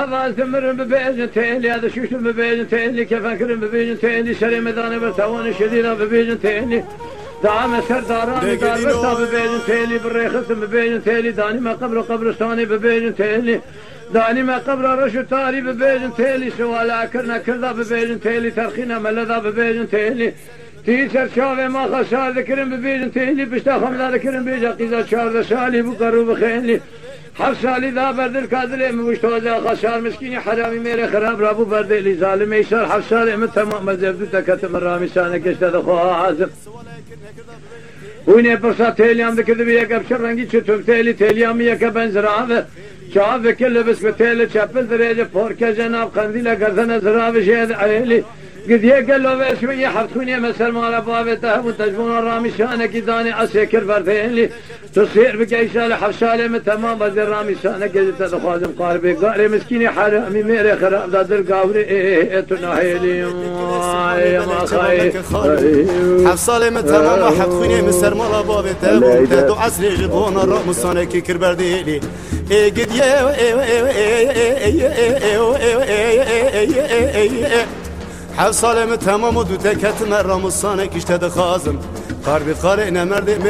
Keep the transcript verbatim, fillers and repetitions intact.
ثمر ببيجن تيلي هذا شوش ببيجن تيلي كيف أكرم ببيجن تيلي شري مداني برتوان شديدة ببيجن تيلي دعم سرداران دار برتا ببيجن تيلي بالريخت ببيجن تيلي داني ما قبر قبرستاني ببيجن تيلي داني ما قبر رشو تاري ببيجن تيلي سوالا كرنا كردا ببيجن تيلي ترخينا ملذا ببيجن تيلي تيسر شافي ما خسار ذكرم ببيجن تيلي بشتا خمدا ذكرم بيجا قيزا شار شالي بقرو بخيلي حفصالي ذا برد الكادلي مشتوزا خسار مسكيني حرامي ميري خراب رابو برد اللي ظالم يسار حفصالي من تمام مزبدو تكتم الرامي سانك اشتد خوها عازم ويني برصا تيليام ذكر بيك ابشر رنگي چتوب تيلي تيليام يك بنزراوه شاف كل بس بتيل چپل درجه فورك جناب قنديل گردن زراوه شهد عيلي قد يقل له باسمي حفتوني مسل مال بابته وتجبون الرامي شانك داني اسكر بردين تصير بكيسال حفصالي من تمام بدر رامي شانك قد تخازم قاربي قاري مسكيني حرامي ميري خراب دادر قاوري ايه تناهيلي يا ما خاي حفصالي من تمام حفتوني مسل مال بابته وتدو عسري جبون الرامي شانك كر بردين ايه قد يا حفصالي من تمام ودو تكت مرام الصانك اشتد خازم قاربي قارئنا مرد